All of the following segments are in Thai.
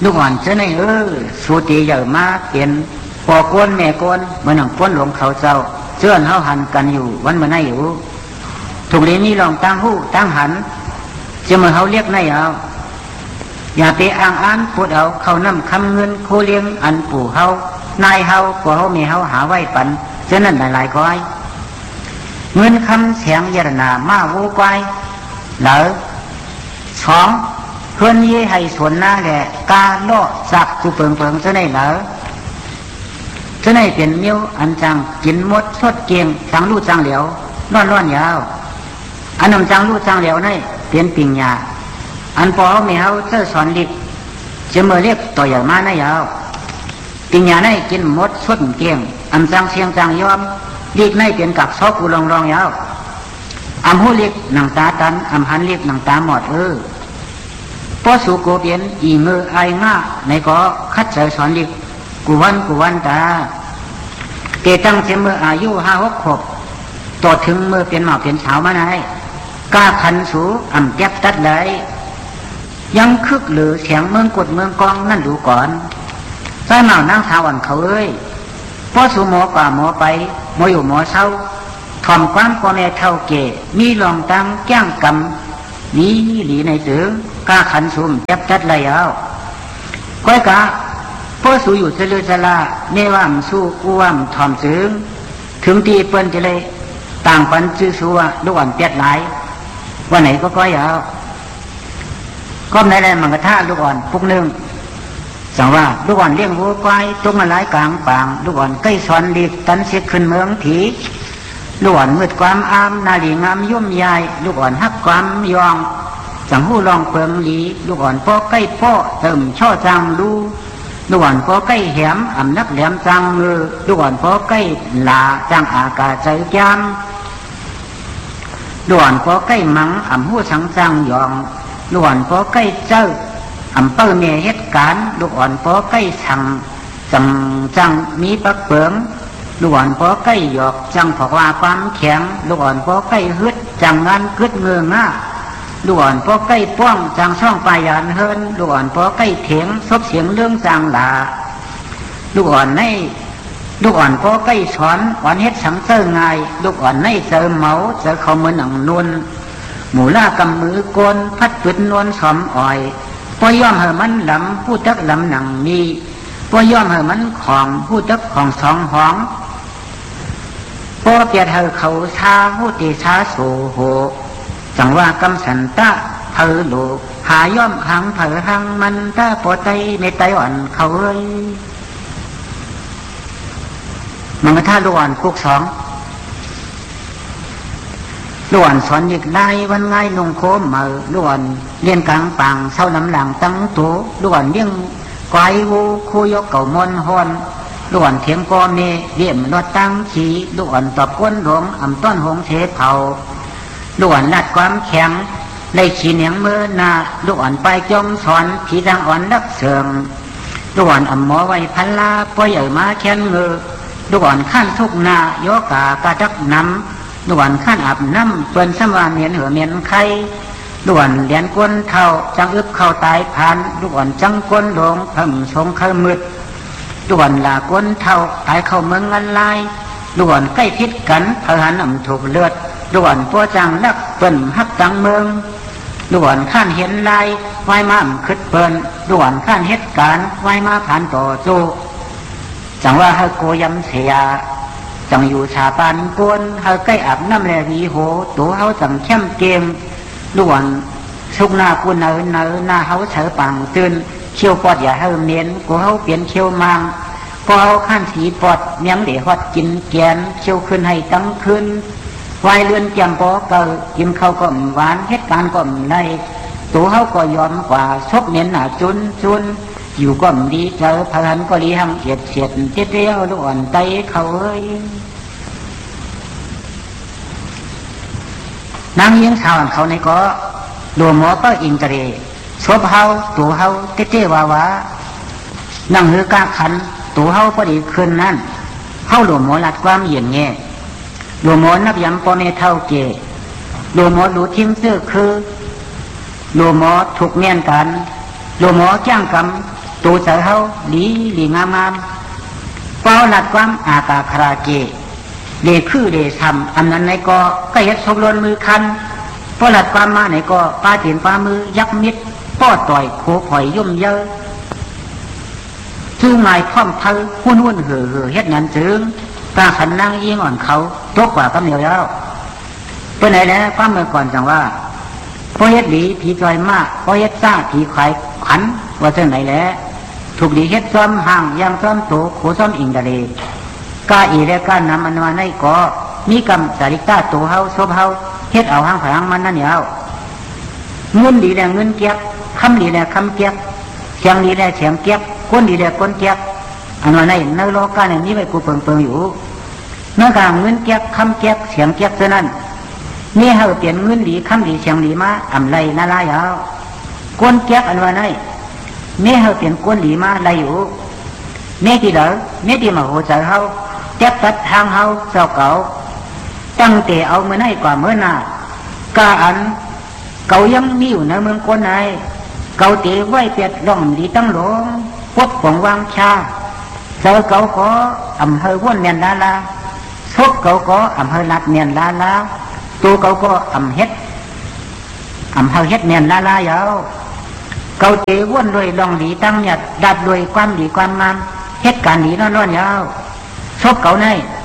ลูกอ่อนเจ้าในสูติใหญ่มาเปลี่ยนปอก้นแม่ก้นเมื่อหนังก้นหลวงเขาเจ้าเชื่อนเขาหันกันอยู่วันเมื่อไหนอยู่ถูกเรียนนี่ลองตั้งหู้ตั้งหันจะเมื่อเขาเรียกไหนเอาอย่าไปอ้างอ้านพูดเอาเขานำคำเงินโคเลี้ยงอันปู่เขานายเขากว่าเขามีเขาหาไว้ปันเจ้านั่นหลายๆก้อยเงินคำเสียงยรนามาวูกวายเหลือสองเพื่อนยี่ให้ส่วนหน้าแหละกาโลสักกูเปิงเจ้าไหนเหลือเจ้าไหนเป็นมิ้วอันจังกินมดสดเกียงจังลู่จังเหลียวร้อนยาวอันนำจังลู่จังเหลียวนี่เป็นปิงยาอันพอเขาไม่เขาเจ้าสอนดิบจะเมื่อเรียกต่อใหญ่มาได้ยาวปิงยาในกินมดสดเกียงอันจังเสียงจังยอมดิกในเป็นกับซอกกูลองยาวอัมหูเรียกหนังตาตันอัมหันเรียกหนังตาหมดพอสู่โกเปียนอีมือไอง่าในก็คัดใจสอนดิบกูวันตาเกตั้งเสมออายุ5-6 ขวบต่อถึงเมื่อเป็นหมอเป็นสาวมาไหนกล้าขันสูอ่ำแก็บตัดเลยยังคึกหรือเสียงเมืองกดเมืองกองนั่นดูก่อนใส่หมานั่งสาวอันเขาพอสู่หมอกว่าหมอไปหมออยู่หมอเศร้าทอมความพ่อแม่เท่าเกมีลองตั้งแก้งกำนี้หลีในตึงกล้าขันสูมแก็บตัดเลยเอาก้อยกะพอสู่อยู่เฉลือจลาเนว่ามสู้กู้ว่ามทอมซึ้งถึงตีเปิ้นจะเลยต่างปันจื้อสู้ว่าลูกอ่อนเปียดหลายว่าไหนก็ก้อยเอาก็ในแรงมังกรท่าลูกอ่อนปุกนึงสั่งว่าลูกอ่อนเลี้ยงวัวควายตรงมาหลายกลางปางลูกอ่อนใกล้สอนดีตันเสียขึ้นเมืองผีลูกอ่อนมืดความอามนาลีงามยุ่มยายลูกอ่อนฮักความยองสั่งหู้ลองเปิงหลีลูกอ่อนพ่อใกล้พ่อเติมช่อจางลูลูกอ่อนพอใกล้แหมอ่ำนักแหลมจังมือลูกอ่อนพอใกล้หลาจังอากาศใจจามลูกอ่อนพอใกล้มังอ่ำหู้สังจังยองลูกอ่อนพอใกล้เจ้าอ่ำเปิ้ลเมียเหตุการณ์ลูกอ่อนพอใกล้สั่งจังมีปักเปิงลูกอ่อนพอใกล้หยอกจังผอกว่าความแข็งลูกอ่อนพอใกล้ฮึดจังงานกึดเงือง่าลูกอ่อนพอใกล้ป้องจางช่องปลายานเฮินลูกอ่อนพอใกล้เถียงซบเสียงเรื่องจางหลาลูกอ่อนในลูกอ่อนพอใกล้สอนอ่อนเฮ็ดสังเสริงไงลูกอ่อนในเจอเมาเจอเขาเหมือนหนังนวลหมูล่ากำมือโกนพัดปืนนวลสอมอ่อยพอย่อมเหอมันลำผู้ตักลำหนังมีพอย่อมเหอมันของผู้ตักของสองห้องพอเปียดเหอเขาชาผู้ตีชาโสโหจังว่ากำสันตะเผอโลหาย่อมหังเผอหังมันตะปอไตในไตอ่อนเขามันก็ท่าลูกอ่อนกุกสองลูกอ่อนสอนอีกไล่วันง่ายลงโคมมาลูกอ่อนเลี้ยงกลางปางเศร้าน้ำหลังตั้งตัวลูกอ่อนเลี้ยงไกววูคูยกเก่ามนฮอนลูกอ่อนเถียงกอเมเลี่ยมรถตั้งขีลูกอ่อนตอบก้นหลวงอ่ำต้นหงเทเผาลูกอ่อนลัดความแข็งในขีเหนียงมือนาลูกอ่อนไปจมสอนผีดังอ่อนรักเสริมลูกอ่อนอ่ำหมอไว้พันลาปล่อยใหญ่มาแค้นเงือลูกอ่อนขั้นทุกนาโยกากระดักน้ำลูกอ่อนขั้นอาบน้ำเปิ้นสมานเมียนหัวเมียนไข่ลูกอ่อนเลียนก้นเท่าจังอึบเข้าตายพันลูกอ่อนจังก้นหลงเพิ่มสงเข้ามืดลูกอ่อนลาก้นเท่าตายเข้าเมืองอันลายลูกอ่อนใกล้พิษกันเผหันอ่ำถูกเลือดลูกอ่อนปัวจังนักเปิ้นฮักจังเมืองลูกอ่อนข้านเห็นลายไว้มาคึดเปิ้นลูกอ่อนข้านเหตุการณ์ไว้มาผ่านต่อโจจังว่าเฮาโกยำเสียจังอยู่ชาปานกวนเฮาใกล้อาบน้ำแลวีโหตัวเฮาจังเข้มเกมลูกอ่อนสุกหน้ากูเนอหน้าเฮาเฉอปังตื่นเขี้ยวปอดอย่าเฮาเมียนกูเฮาเปลี่ยนเขี้ยวมังพอเฮาข้านสีปอดเมียงเดฮอดกินแกนเขี้ยวขึ้นให้ตั้งขึ้นวายเลื่อนแจ่มปอเก่ากินข้าวก็หวานเหตุการณ์ก็ไรตัวเขาก็ยอมกว่าชกเน้นหนาจุนอยู่ก็ดีเจอพลันก็ดีหังเฉียดเตี้ยวลูกอ่อนไตเขานางยิงสาวเขาในก็ดูหมอก็อินเตเรชบเฮาตัวเฮาเตี้ยวาวานั่งหือกาขันตัวเฮาพอดีคืนนั้นเฮาดูหมอลัดความเย็นเงี้ยหลวงหมอนับยำปอเมเท่าเกหลวงหมอรู้ทิ้งเสื้อคือหลวงหมอถูกเมียนกันหลวงหมอจ้างกตูเสือเฮาหลีงามเป้าหลัดความอากาคราเกเลคือเลทำอันนั้นในก็เฮ็ดสมรนมือคันเป้าหลัดความมาไหนก็ปาตีนปามือยักมิดป้อต่อยโคข่อยย่มเยอะชื่อไงพร้อมเธอหุ่นเห่อเฮ็ดนั้นจึงตาขันนั่งยิงอ่อนเขาตกกว่าก็เหนียวแล้วไปไหนแล้วป้าเมื่อก่อนจังว่าพอเฮ็ดหลีผีจอยมากพอเฮ็ดซ่าผีขายขันว่าเจ้าไหนแล้วถูกดีเฮ็ดซ้อมห่างยางซ้อมโตโขซ้อมอิงทะเลกาอีและกานำอันว่าในก็มีกรรมสาริกาโตเฮาซบเฮาเฮ็ดเอาห่างผางมันนั่นเหนียวเงินดีแลเงินเกียบคำดีแลคำเกียบเสียงดีแลเสียงเกียบก้นดีแลก้นเกียบอันว่าในโลกาเนี่ยนี้ไว้กูเปิงอยู่เมื่อกลางเงินเกียบคำเกียบเสียงเกียบเท่านั้นนี่เฮาเปลี่ยนเงินดีคำดีเสียงดีมาอำไรน่าลายาวก้นเกียบอันว่าเมื่อเฮาเปลี่ยนก้นดีมาไรอยู่เมื่อที่เด้อเมื่อที่มาโหใจเฮาแจ๊บตัดทางเฮาเจ้าเก่าตั้งแต่เอาเมื่อไหนกว่าเมื่อหน้ากาอันเก่ายังมีอยู่ในเมืองก้นไหนเก่าเตะไว้เปียดร่องดีตั้งหลงพดของวางชาเจ้าเก่าก็อำเภอว่นเมียนลาลาซบเก่าก็อำเภอลัดเมียนลาลาตัวเก่าก็อำเภอเฮ็ดเมียนลาลายาวเก่าเตะว่นด้วยร่องดีตั้งหยัดดัดด้วยความดีความงามเฮ็ดการดีร้อนยาวซบเก่าใน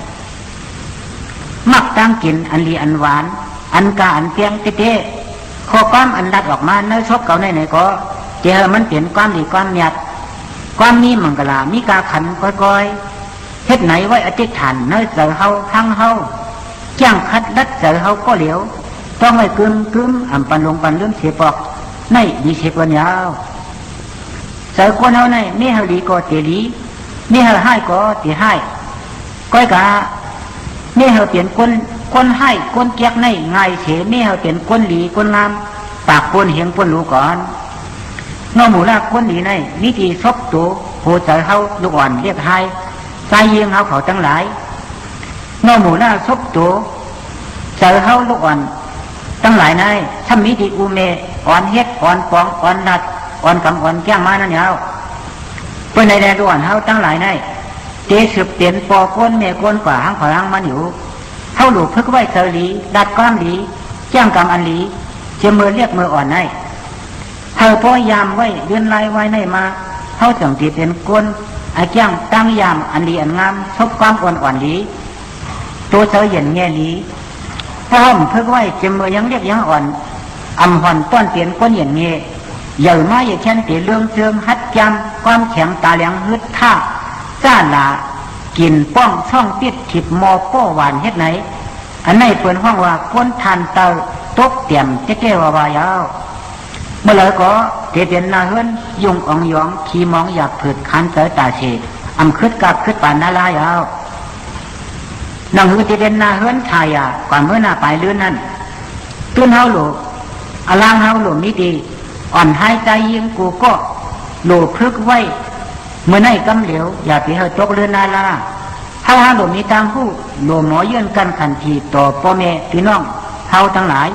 มักตั้งกินอันดีอันหวานอันกาอันเปียงเต้ข้อความอันดัดออกมาเนื้อชบเก่าในไหนก็เจอมันเปลี่ยนความดีความหยัดความมีมังกลามีกาขันก้อยเฮ็ดไหนไว้อธิษฐานเนื้อเสือเฮาทั้งเฮาจ้างคัดลัดเสือเฮาก็เหลียวต้องไว้กึมอ่ำปันลงปันเรื่องเสียปอกในดีเสียปัญญาเสือคนเฮาในมีเฮาดีก็เตลีมีเฮาให้ก็เตให้ก้อยกามีเฮาเปลี่ยนคนให้คนเกียกในง่ายเฉมีเฮาเปลี่ยนคนหลีคนงามปากคนเหียงคนรู้ก่อนนอหมูลากคนหลีในวิธีซบตัวโหใจเฮาลูกอ่อนเรียกให้ใจเยียงเฮาเขาทั้งหลายนอหมูลากซบตัวใจเฮาลูกอ่อนทั้งหลายในถ้ามีดีอุเมอ่อนเฮ็ดอ่อนปองอ่อนนัดอ่อนกำอ่อนแก้งมานั่นยาวเพื่อนในแดนลูกอ่อนเฮาทั้งหลายในเจสืบเปลี่ยนปอก้นเมก้นกว่าหางขอหางมันอยู่เท่าหลูกพึกไว้เสรีดัดก้ามดีแจ้งกรรมอันดีเชื่อมือเรียกมืออ่อนในเธอพอยามไว้เดือนลายไว้ในมาเท่าจังตีเป็นก้นไอ้แจ้งตั้งยามอันดีอันงามซบความอ่อนดีตัวเสือเย็นแง่ดีพร้อมพึกไว้เชื่อมือยังเรียกยังอ่อนอำหอนต้นเปลี่ยนก้นเย็นเงี้ยใหญ่มาอย่าแค่นตีเรื่องเชิงฮัดจำความแข็งตาเหลียงฮึดท่าจ้าหลากินป้องช่องติดถิบมอป้อหวานเฮ็ดไหนอันไหนเปิดห้องว่าก้นทานเตาตกเตี่ยมเจ๊ว่ายาวเมื่อไรก็เตเป็นนาเฮือนยุงอ่องยองขี้มองอยากผืดคันเตอตาเฉดอำคืดกับคืดปานนาลายาวนางหือเตเป็นนาเฮือนทายาก่อนเมื่อหน้าปลายเลื่อนนั่นตื้นเฮาโหลอลางเฮาโหลมิดีอ่อนหายใจยิงกูก็โหลพึกไว้เมื่อไหนกำเหลวอย่าไปเฮาตกเรือนนาลาเฮาหาหลวมีตามผู้หลวหมอเยื่นกันขันทีต่อพ่อแม่พี่น้องเฮาทั้งหลาย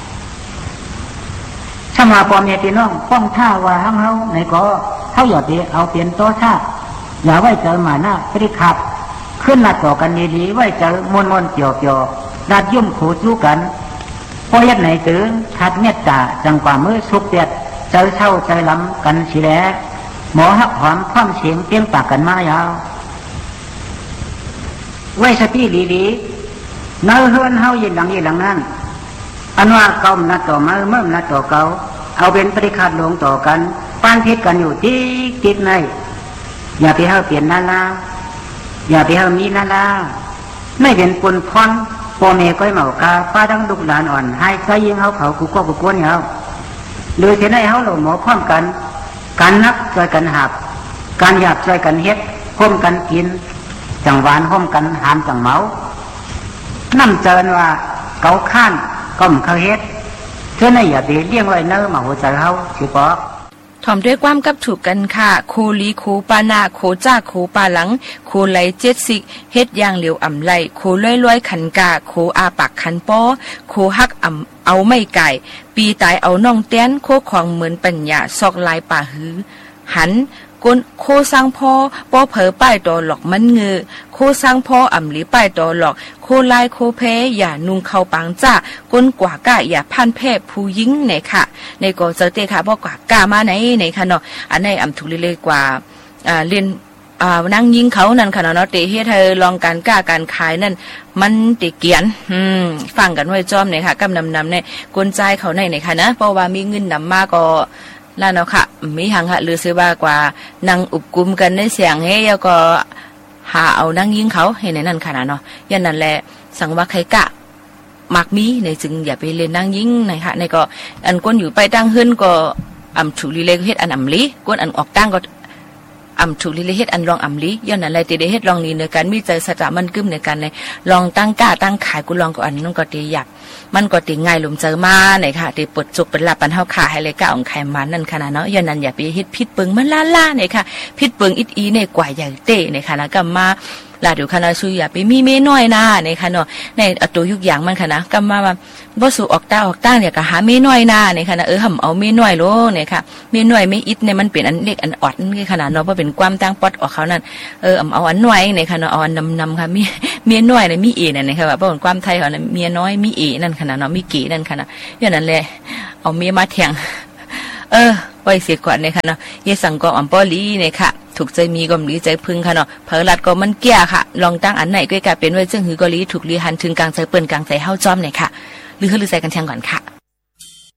ถ้ามาพ่อแม่พี่น้องป้องท่าว่าห้างเฮาไหนก็เฮาอย่าไปเอาเปลี่ยนโตท่าอย่าไว้เจอหมาหน้าปริขับขึ้นนัดต่อกันดีๆไว้เจอมนเกี่ยวนัดยุ่มขูดสู้กันพอเฮ็ดไหนถึงทัดเมตตาจังกว่ามือสุกเด็ดเจอเช่าใจล้ำกันสิแลหมอหักหอมคว่ำเสียงเตียงปากกันมายาวไว้สติดีๆเนื้อเฮือนเฮายินหลังนั้นอันว่าเก่านัดต่อมาเมื่อนัดต่อเก่าเอาเป็นปริคาดลงต่อกันปานพิษกันอยู่ติดในอย่าไปเฮาเปลี่ยนนาลาอย่าไปเฮามีนาลาไม่เป็นปนพรพ่อแม่ก้อยเหมากาป้าดังลูกหลานอ่อนให้ใจยิงเฮาเขากูก็กูกวนเฮาโดยเช่นให้เฮาหลงหมอพร้อมกันการนับช่วยกันหับการหยาบช่วยกันเฮ็ดห่มกันกินจังหวานห่มกันหามจังเมาน้ำเจิญว่าเกาข้านก้มเขาเฮ็ดเชื่อในอย่าไปเลี้ยงไว้เนื้อมาหัวใจเฮาสิปอกถ่อมด้วยความกับถูกกันค่ะโคลีโคปานาโคจ้าโคปาหลังโคไหล70เฮ็ดอย่างเหลียวอ่ำไหลโคล้อยขันกาโคอาปากขันป้อโคฮักอ่ำเอาไม่ไก่ปีตายเอาน่องเตี้ยนโคของเหมือนปัญญาซอกลายป่าหือหันก้นโคสร้างพ่อป้อเผอป้ายตอหลอกมันเงือโคสร้างพ่ออ่ำหลีป้ายตอหลอกโคลายโคเพอย่านุ่งเข้าปังจ้าก้นกว่าก้าอย่าพันแพร่ผู้หญิงเนี่ยค่ะในก็เจอเตค่ะบอกว่าก้ามาไหนค่ะเนาะอันในอ่ำถูกเลยกว่าเรียนนั่งยิงเขานั่นค่ะเนาะเตเฮ็ดเธอลองการกล้าการขายนั่นมันติเกียนฟังกันไว้จอมเนี่ยค่ะกำนำเนี่ยกลใจเขาในค่ะนะเพราะว่ามีเงินนำมาก็แล้วเนาะค่ะมีหังหะหรือซื้อว่ากว่านั่งอุบกุมกันในเสียงเฮ้ยก็หาเอานั่งยิงเขาเห็นในนั่นค่ะเนาะยันนั่นแหละสังว่าใครกะมักมีในจึงอย่าไปเล่นนั่งยิงนะคะในก็อันก้นอยู่ไปตั้งขึ้นก็อำถูลีเลเฮ็ดอันอำลีก้นอันออกตั้งก็อำถูลีเลเฮ็ดอันลองอำลีย้อนอะไรตีได้เฮ็ดลองนี้ในการมีใจสะมันกึ้มในการในลองตั้งกล้าตั้งขายกูลองก็อันนั้นก็ตีอยากมันก็ตีง่ายลมเจอมาไหนค่ะตีปวดจุกเป็นลาปันเฮาขาให้เลยก้าของไขมันนั่นขนาดเนาะย้อนนั้นอย่าไปเฮ็ดพิษเปิงมันล่าเนี่ยค่ะพิษเปิงอีเนี่ยกว่าใหญ่เตะเนี่ยค่ะนะก็มาลาเดี๋ยวคณะช่วยอย่าไปมีเมน้อยนะในค่ะเนาะในตัวยุกอย่างมันค่ะนะก็มาบ่สู่ออกตาเนี่ยก็หาเมน้อยนะในค่ะนะห่ำเอาเมน้อยโลเนี่ยค่ะเมน้อยไม่อิดเนี่ยมันเป็นอันเล็กอันออดนี่ขนาดเนาะเพราะเป็นความตั้งปอดออกเขานั่นเอาอันน้อยในค่ะเนาะเอาอันนำค่ะมีเมียน้อยเนี่ยมีเอนั่นนะคะว่าเพราะเป็นความไทยเขาเนี่ยเมียน้อยมีเอนั่นขนาดเนาะมีเก๋นั่นขนาดอย่างนั้นแหละเอาเมียมาแทงไว้เสียก่อนเนี่ยค่ะเนาะยายสั่งกออำปอลีเนี่ยค่ะถูกใจมีก็มีใจพึ่งค่ะเนาะเผอรัดก็มันแก่ค่ะลองตั้งอันไหนก็กลายเป็นว่าจึงหือกอลีถูกลีหันถึงกลางใจเปิ้นกลางใจเฮาจ้อมเนี่ยค่ะหรือใส่กันแทงก่อนค่ะ